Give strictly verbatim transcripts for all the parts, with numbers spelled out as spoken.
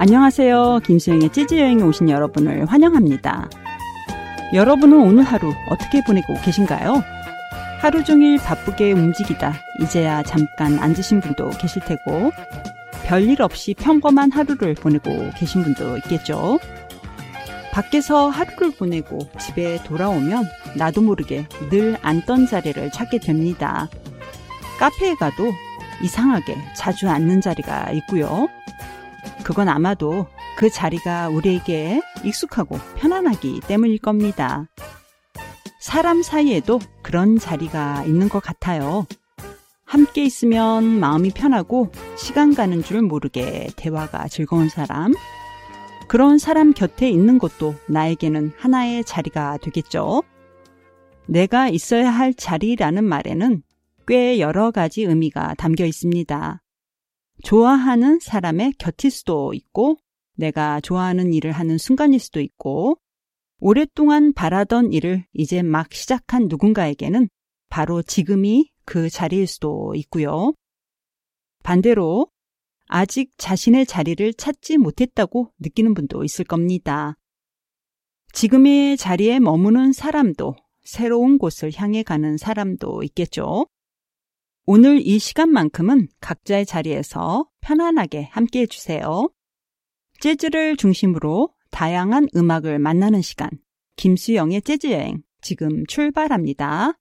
안녕하세요. 김수영의 재즈 여행에 오신 여러분을 환영합니다. 여러분은 오늘 하루 어떻게 보내고 계신가요? 하루 종일 바쁘게 움직이다 이제야 잠깐 앉으신 분도 계실 테고 별일 없이 평범한 하루를 보내고 계신 분도 있겠죠. 밖에서 하루를 보내고 집에 돌아오면 나도 모르게 늘 앉던 자리를 찾게 됩니다. 카페에 가도 이상하게 자주 앉는 자리가 있고요. 그건 아마도 그 자리가 우리에게 익숙하고 편안하기 때문일 겁니다. 사람 사이에도 그런 자리가 있는 것 같아요. 함께 있으면 마음이 편하고 시간 가는 줄 모르게 대화가 즐거운 사람. 그런 사람 곁에 있는 것도 나에게는 하나의 자리가 되겠죠. 내가 있어야 할 자리라는 말에는 꽤 여러 가지 의미가 담겨 있습니다. 좋아하는 사람의 곁일 수도 있고, 내가 좋아하는 일을 하는 순간일 수도 있고, 오랫동안 바라던 일을 이제 막 시작한 누군가에게는 바로 지금이 그 자리일 수도 있고요. 반대로 아직 자신의 자리를 찾지 못했다고 느끼는 분도 있을 겁니다. 지금의 자리에 머무는 사람도, 새로운 곳을 향해 가는 사람도 있겠죠. 오늘 이 시간만큼은 각자의 자리에서 편안하게 함께 해주세요. 재즈를 중심으로 다양한 음악을 만나는 시간, 김수영의 재즈 여행 지금 출발합니다.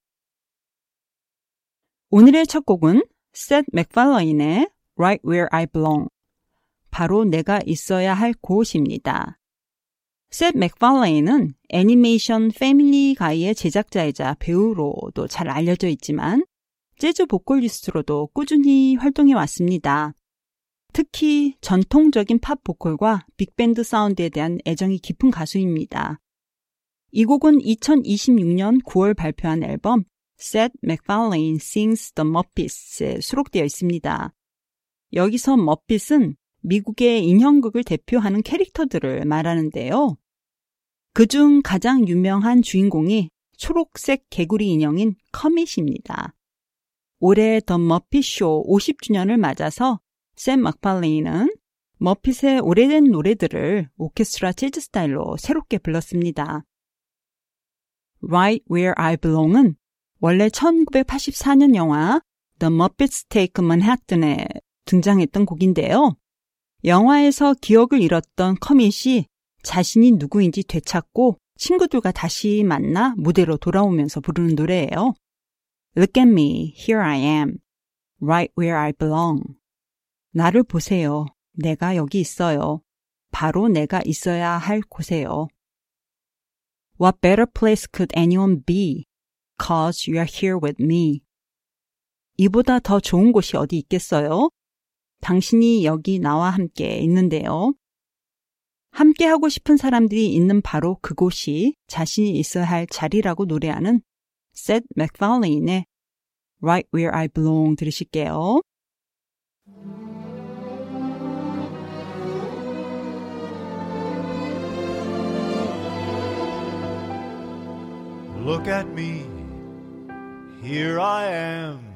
오늘의 첫 곡은 셋 맥팔레인의 Right Where I Belong, 바로 내가 있어야 할 곳입니다. 셋 맥팔레인은 애니메이션 패밀리 가이의 제작자이자 배우로도 잘 알려져 있지만 재즈 보컬리스트로도 꾸준히 활동해 왔습니다. 특히 전통적인 팝 보컬과 빅밴드 사운드에 대한 애정이 깊은 가수입니다. 이 곡은 이천이십육 년 구월 발표한 앨범 Seth MacFarlane Sings the Muppets에 수록되어 있습니다. 여기서 머핏은 미국의 인형극을 대표하는 캐릭터들을 말하는데요. 그중 가장 유명한 주인공이 초록색 개구리 인형인 커밋입니다. 올해 더 머핏 쇼 오십 주년을 맞아서 샘 맥팔레인은 머핏의 오래된 노래들을 오케스트라 재즈 스타일로 새롭게 불렀습니다. Right Where I Belong은 원래 천구백팔십사 년 영화 The Muppets Take Manhattan에 등장했던 곡인데요. 영화에서 기억을 잃었던 커밋이 자신이 누구인지 되찾고 친구들과 다시 만나 무대로 돌아오면서 부르는 노래예요. Look at me, here I am, right where I belong. 나를 보세요. 내가 여기 있어요. 바로 내가 있어야 할 곳에요. What better place could anyone be? Cause you are here with me. 이보다 더 좋은 곳이 어디 있겠어요? 당신이 여기 나와 함께 있는데요. 함께 하고 싶은 사람들이 있는 바로 그곳이 자신이 있어야 할 자리라고 노래하는 Seth MacFarlane의 Right Where I Belong 들으실게요. Look at me, here I am,